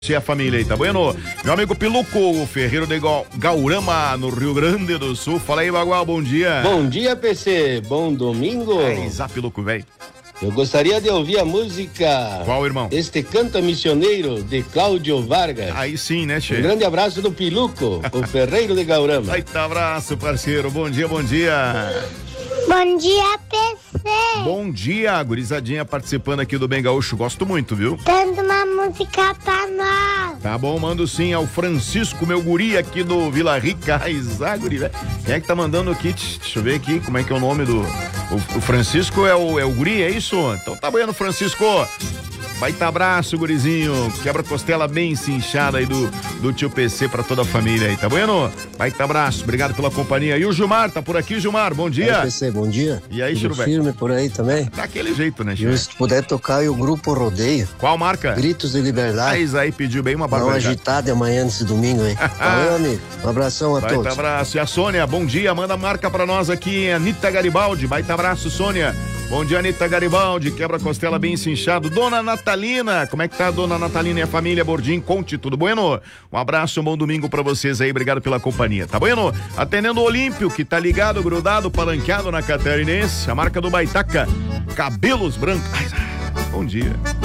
Se a família aí, tá bueno? Meu amigo Piluco, o ferreiro de Gaurama, no Rio Grande do Sul. Fala aí, Bagual, bom dia. Bom dia, PC. Bom domingo. Piluco, velho. Eu gostaria de ouvir a música... Qual, irmão? Este Canta Missioneiro, de Cláudio Vargas. Aí sim, né, Che? Um grande abraço do Piluco, o ferreiro de Gaurama. Aí tá, abraço, parceiro. Bom dia, bom dia. Bom dia, PC. Bom dia, gurizadinha participando aqui do Bem Gaúcho. Gosto muito, viu? Dando uma música pra nós. Tá bom, mando sim ao Francisco, meu guri aqui do Vila Rica. Guri, velho. Quem é que tá mandando aqui? Deixa eu ver aqui como é que é o nome do... O Francisco é o guri, é isso? Então tá bueno, Francisco. Baita abraço, gurizinho. Quebra-costela bem cinchada aí do tio PC pra toda a família aí, tá bueno? Baita abraço, obrigado pela companhia. E o Gilmar, tá por aqui, Gilmar? Bom dia. Aí, PC, bom dia. E aí, Tudo firme por aí também? Daquele jeito, né, Chico? Se puder tocar aí o Grupo Rodeio. Qual marca? Gritos de Liberdade. Aí pediu bem uma barbaridade. Dá uma agitada amanhã nesse domingo, hein? Valeu, amigo. Um abração a todos. Baita abraço. E a Sônia, bom dia, manda marca pra nós aqui, Anitta Garibaldi. Baita abraço, Sônia. Bom dia, Anitta Garibaldi, quebra-costela bem cinchado. Dona Natalina, como é que tá a Dona Natalina e a família Bordim? Conte, tudo bueno? Um abraço, um bom domingo pra vocês aí, obrigado pela companhia, tá bueno? Atendendo o Olímpio, que tá ligado, grudado, palanqueado na Catarinense, a marca do Baitaca, cabelos brancos. Bom dia.